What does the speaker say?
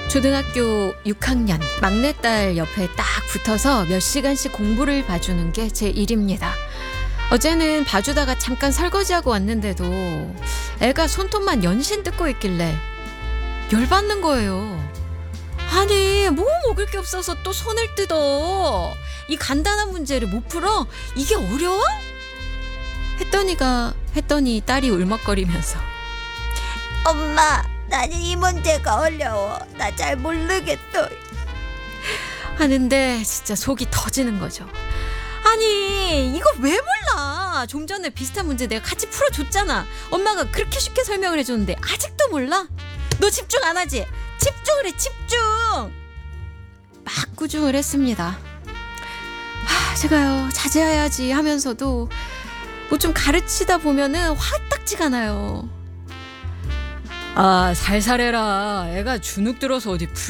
초등학교 6학년 막내딸 옆에 딱 붙어서 몇 시간씩 공부를 봐주는 게 제 일입니다. 어제는 봐주다가 잠깐 설거지하고 왔는데도 애가 손톱만 연신 뜯고 있길래 열받는 거예요. 아니 뭐 먹을 게 없어서 또 손을 뜯어. 이 간단한 문제를 못 풀어? 이게 어려워? 했더니 딸이 울먹거리면서 엄마, 나는 이 문제가 어려워. 나 잘 모르겠어. 하는데 진짜 속이 터지는 거죠. 아니 이거 왜 몰라? 좀 전에 비슷한 문제 내가 같이 풀어줬잖아. 엄마가 그렇게 쉽게 설명을 해줬는데 아직도 몰라? 너 집중 안 하지? 집중을 해, 집중! 막 꾸중을 했습니다. 제가요 자제해야지 하면서도 뭐 좀 가르치다 보면은 화딱지가 나요. 살살해라. 애가 주눅 들어서 어디